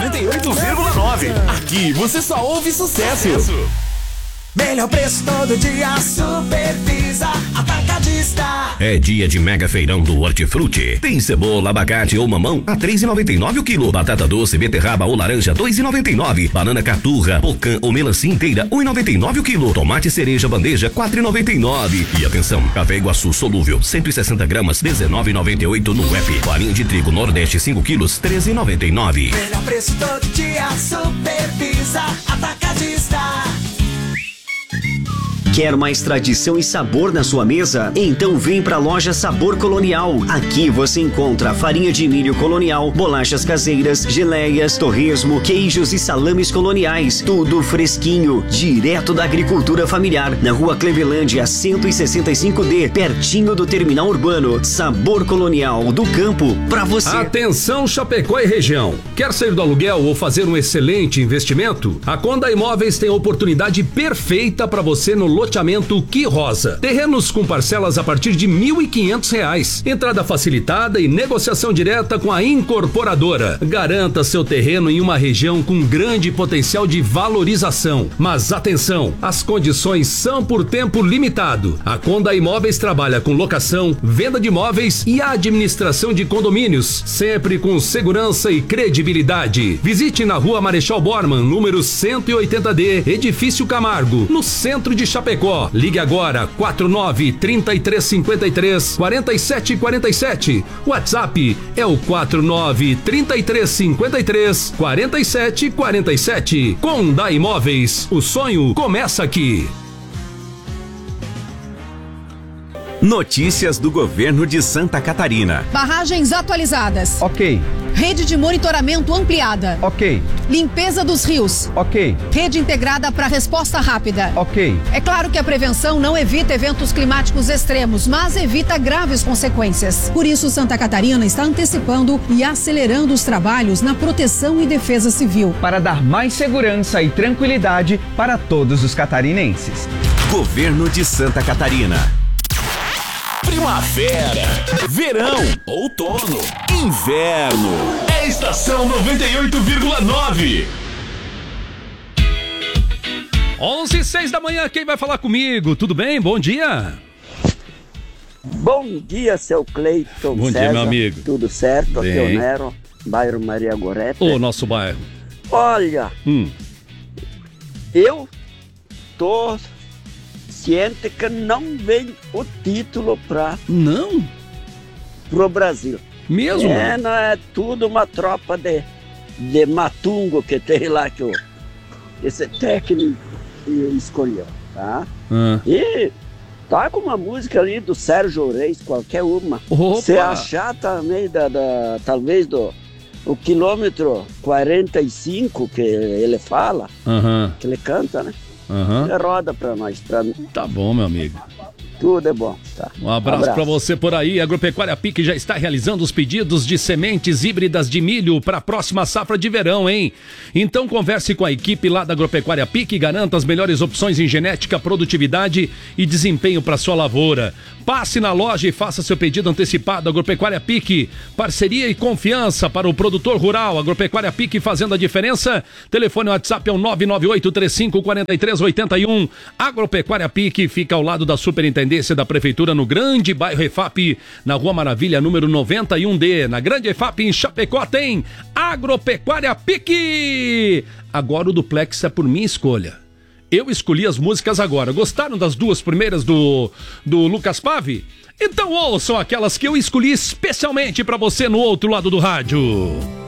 98,9. Aqui você só ouve sucesso. Melhor preço todo dia, Supervisa Atacadista. É dia de mega feirão do Hortifruti. Tem cebola, abacate ou mamão a 3,99 o quilo. Batata doce, beterraba ou laranja 2,99. Banana caturra, pocã ou melancia inteira 1,99 o quilo. Tomate cereja bandeja 4,99. E atenção, café Iguaçu solúvel 160 gramas 19,98 no app. Farinha de trigo Nordeste 5 quilos 13,99. Melhor preço todo dia, Supervisa Atacadista. Quer mais tradição e sabor na sua mesa? Então vem pra loja Sabor Colonial. Aqui você encontra farinha de milho colonial, bolachas caseiras, geleias, torresmo, queijos e salames coloniais. Tudo fresquinho, direto da agricultura familiar. Na rua Clevelândia 165D, pertinho do terminal urbano. Sabor Colonial, do campo pra você. Atenção Chapecó e região. Quer sair do aluguel ou fazer um excelente investimento? A Conda Imóveis tem a oportunidade perfeita para você no loteamento Que Rosa. Terrenos com parcelas a partir de R$ 1.500. Entrada facilitada e negociação direta com a incorporadora. Garanta seu terreno em uma região com grande potencial de valorização. Mas atenção, as condições são por tempo limitado. A Conda Imóveis trabalha com locação, venda de imóveis e administração de condomínios, sempre com segurança e credibilidade. Visite na Rua Marechal Bormann, número 180D, Edifício Camargo, no centro de Chapecó. Ligue agora 49-3353-4747. WhatsApp é o 49-3353-4747. Conda Imóveis, o sonho começa aqui. Notícias do governo de Santa Catarina. Barragens atualizadas. Ok. Rede de monitoramento ampliada. Ok. Limpeza dos rios. Ok. Rede integrada para resposta rápida. Ok. É claro que a prevenção não evita eventos climáticos extremos, mas evita graves consequências. Por isso, Santa Catarina está antecipando e acelerando os trabalhos na proteção e defesa civil. Para dar mais segurança e tranquilidade para todos os catarinenses. Governo de Santa Catarina. Primavera, verão, outono, inverno. É estação 98,9. 11:06 da manhã, quem vai falar comigo? Tudo bem? Bom dia. Bom dia, seu Cleiton. Bom dia, meu amigo. Tudo certo? Bem. Aqui é o Nero, bairro Maria Gorete. O nosso bairro. Olha, eu tô ciente que não vem o título pro Brasil. Mesmo? Não é tudo uma tropa de matungo que tem lá que esse técnico escolheu, tá? E tá com uma música ali do Sérgio Reis, qualquer uma. Você achar também talvez o quilômetro 45 que ele fala, que ele canta, né? Ele roda pra nós. Tá bom, meu amigo. Tudo é bom, tá? Um abraço pra você por aí. A Agropecuária Pique já está realizando os pedidos de sementes híbridas de milho para a próxima safra de verão, hein? Então converse com a equipe lá da Agropecuária Pique e garanta as melhores opções em genética, produtividade e desempenho para sua lavoura. Passe na loja e faça seu pedido antecipado. Agropecuária Pique, parceria e confiança para o produtor rural. Agropecuária Pique fazendo a diferença. Telefone WhatsApp é o 998-35-4381. Agropecuária Pique fica ao lado da Superintendência da Prefeitura no Grande Bairro EFAP, na Rua Maravilha, número 91D. Na Grande EFAP em Chapecó tem Agropecuária Pique. Agora o duplex é por minha escolha. Eu escolhi as músicas agora. Gostaram das duas primeiras do Lucas Pave? Então ouçam aquelas que eu escolhi especialmente para você no outro lado do rádio.